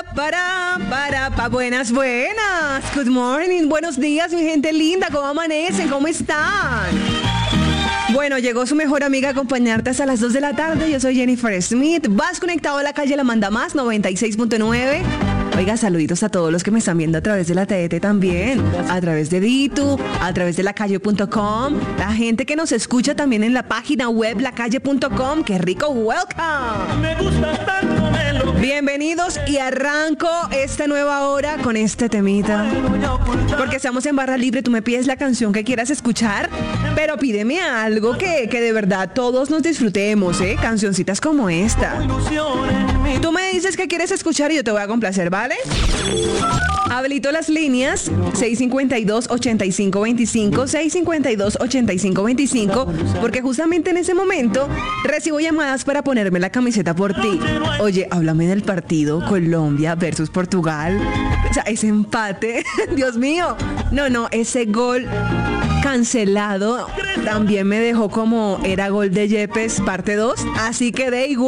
Buenas. Good morning. Buenos días, mi gente linda. ¿Cómo amanecen? ¿Cómo están? Bueno, llegó su mejor amiga a acompañarte hasta las 2 de la tarde. Yo soy Jennifer Smith. Vas conectado a la calle La Manda Más, 96.9. Oiga, saluditos a todos los que me están viendo a través de la TDT también, a través de Ditu, a través de lacalle.com, la gente que nos escucha también en la página web lacalle.com. ¡Qué rico! ¡Welcome! Me gusta tanto Melo. Bienvenidos y arranco esta nueva hora con este temita. Porque estamos en barra libre, tú me pides la canción que quieras escuchar, pero pídeme algo que de verdad todos nos disfrutemos, ¿eh? Cancioncitas como esta. Tú me dices que quieres escuchar y yo te voy a complacer, ¿vale? Habilito las líneas 652-8525, 652-8525, porque justamente en ese momento recibo llamadas para ponerme la camiseta por ti. Oye, háblame del partido Colombia versus Portugal. O sea, ese empate, Dios mío. No, ese gol cancelado también me dejó como era gol de Yepes parte 2, así que de igual.